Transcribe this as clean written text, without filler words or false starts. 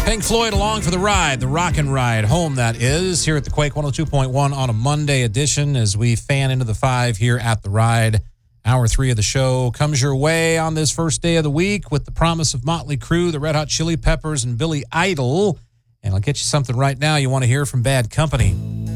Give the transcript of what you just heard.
Pink Floyd along for the ride, the rockin' ride home, that is, here at the Quake 102.1 on a Monday edition as we fan into the 5 here at the ride. Hour 3 of the show comes your way on this first day of the week with the promise of Motley Crue, the Red Hot Chili Peppers, and Billy Idol. And I'll get you something right now you want to hear from Bad Company.